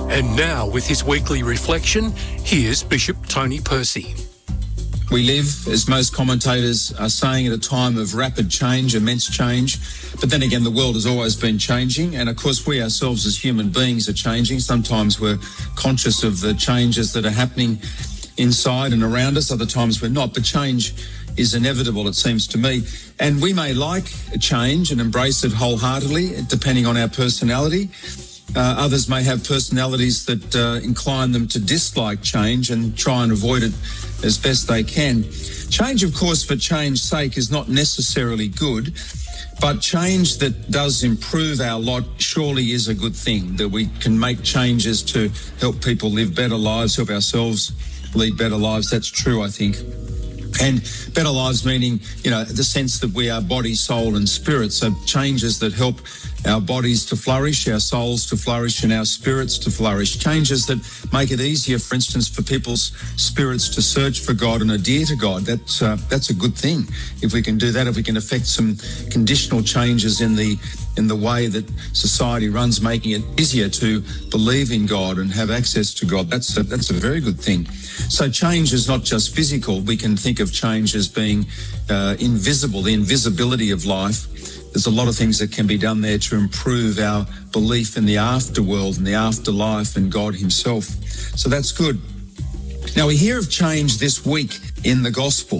And now, with his weekly reflection, here's Bishop Tony Percy. We live, as most commentators are saying, at a time of rapid change, immense change. But then again, the world has always been changing. And of course, we ourselves as human beings are changing. Sometimes we're conscious of the changes that are happening inside and around us. Other times we're not. But change is inevitable, it seems to me. And we may like change and embrace it wholeheartedly, depending on our personality. Others may have personalities that incline them to dislike change and try and avoid it as best they can. Change, of course, for change's sake is not necessarily good, but change that does improve our lot surely is a good thing, that we can make changes to help people live better lives, help ourselves lead better lives. That's true, I think. And better lives meaning, the sense that we are body, soul and spirit. So changes that help our bodies to flourish, our souls to flourish and our spirits to flourish. Changes that make it easier, for instance, for people's spirits to search for God and adhere to God. That's a good thing. If we can do that, if we can affect some conditional changes in the way that society runs, making it easier to believe in God and have access to God, that's a very good thing. So change is not just physical. We can think of change as being invisible, the invisibility of life. There's a lot of things that can be done there to improve our belief in the afterworld and the afterlife and God himself. So that's good. Now, we hear of change this week in the gospel.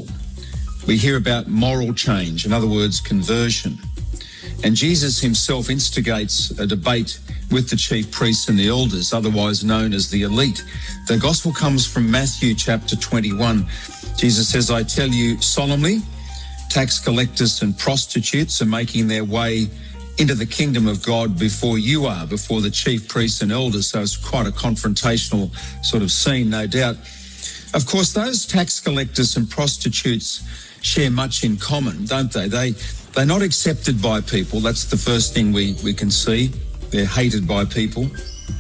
We hear about moral change, in other words, conversion. And Jesus himself instigates a debate with the chief priests and the elders, otherwise known as the elite. The gospel comes from Matthew chapter 21. Jesus says, "I tell you solemnly, tax collectors and prostitutes are making their way into the kingdom of God before you are," before the chief priests and elders. So it's quite a confrontational sort of scene, no doubt. Of course, those tax collectors and prostitutes share much in common, don't they? They're not accepted by people. That's the first thing we can see. They're hated by people,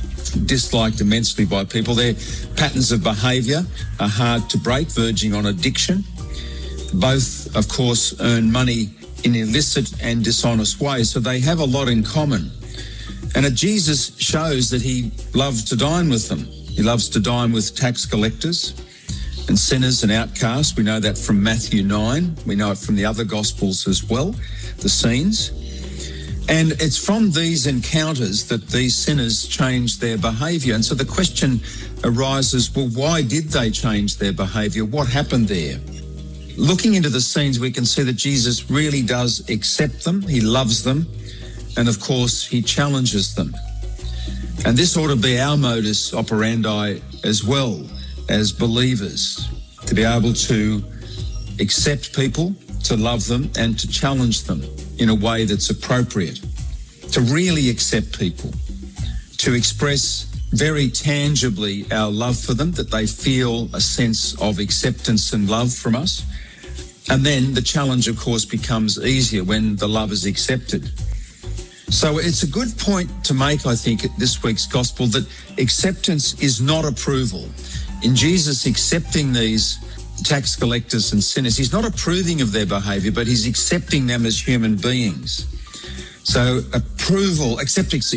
disliked immensely by people. Their patterns of behaviour are hard to break, verging on addiction. Both, of course, earn money in illicit and dishonest ways, so they have a lot in common. And Jesus shows that he loves to dine with them. He loves to dine with tax collectors and sinners and outcasts. We know that from Matthew 9. We know it from the other Gospels as well, the scenes. And it's from these encounters that these sinners change their behaviour. And so the question arises, well, why did they change their behaviour? What happened there? Looking into the scenes, we can see that Jesus really does accept them. He loves them. And of course, he challenges them. And this ought to be our modus operandi as well as believers, to be able to accept people, to love them and to challenge them in a way that's appropriate, to really accept people, to express very tangibly our love for them, that they feel a sense of acceptance and love from us. And then the challenge, of course, becomes easier when the love is accepted. So it's a good point to make, I think, at this week's gospel, that acceptance is not approval. In Jesus accepting these tax collectors and sinners, he's not approving of their behaviour, but he's accepting them as human beings. So acceptance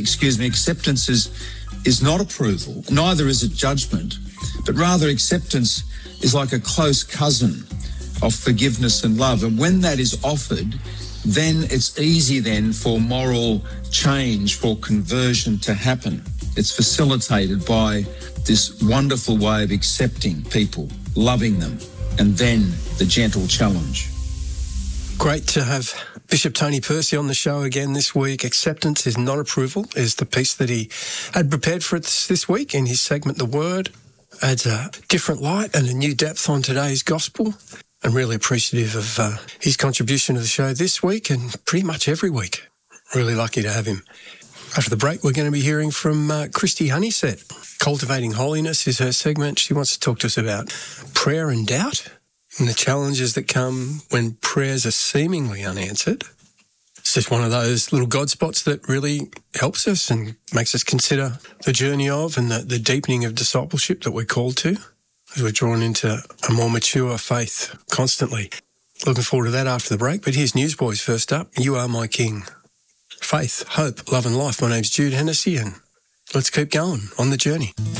is not approval, neither is it judgment, but rather acceptance is like a close cousin of forgiveness and love. And when that is offered, then it's easy then for moral change, for conversion to happen. It's facilitated by this wonderful way of accepting people, loving them, and then the gentle challenge. Great to have Bishop Tony Percy on the show again this week. Acceptance is not approval is the piece that he had prepared for us this week in his segment, The Word. Adds a different light and a new depth on today's gospel. I'm really appreciative of his contribution to the show this week and pretty much every week. Really lucky to have him. After the break, we're going to be hearing from Christy Honeysett. Cultivating Holiness is her segment. She wants to talk to us about prayer and doubt and the challenges that come when prayers are seemingly unanswered. It's just one of those little God spots that really helps us and makes us consider the journey of and the deepening of discipleship that we're called to as we're drawn into a more mature faith constantly. Looking forward to that after the break. But here's Newsboys first up. You Are My King. Faith, hope, love and life. My name's Jude Hennessy and let's keep going on the journey.